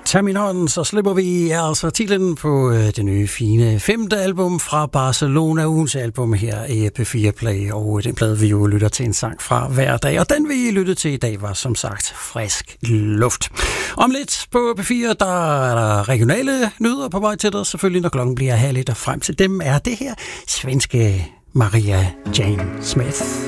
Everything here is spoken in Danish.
Tag min hånd, så slipper vi altså titlen på det nye fine 5. album fra Barcelona, ugens album her i P4 Play, og den plade vi jo lytter til en sang fra hver dag, og den vi lyttede til i dag var som sagt Frisk Luft. Om lidt på P4, der er der regionale nyheder på vej til dig, selvfølgelig når klokken bliver halv, og frem til dem er det her svenske Maria Jane Smith.